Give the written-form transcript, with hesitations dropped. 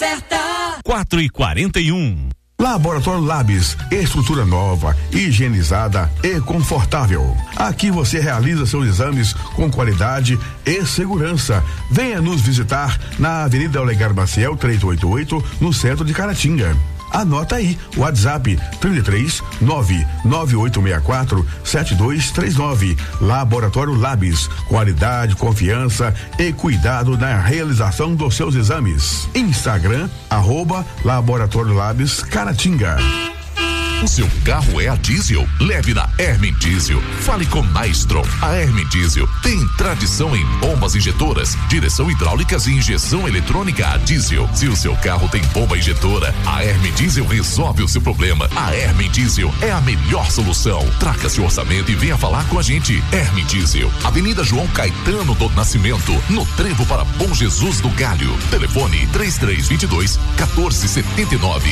certa. 4h41. Laboratório Labs, estrutura nova, higienizada e confortável. Aqui você realiza seus exames com qualidade e segurança. Venha nos visitar na Avenida Olegário Maciel 388, no centro de Caratinga. Anota aí, WhatsApp 33 99864 7239. Laboratório Labs, qualidade, confiança e cuidado na realização dos seus exames. Instagram, @Laboratório Labs Caratinga. O seu carro é a diesel? Leve na Hermen Diesel. Fale com Maestro. A Hermen Diesel tem tradição em bombas injetoras, direção hidráulicas e injeção eletrônica a diesel. Se o seu carro tem bomba injetora, a Hermen Diesel resolve o seu problema. A Hermen Diesel é a melhor solução. Traga seu orçamento e venha falar com a gente. Hermen Diesel, Avenida João Caetano do Nascimento, no Trevo para Bom Jesus do Galho. Telefone 3322-1479.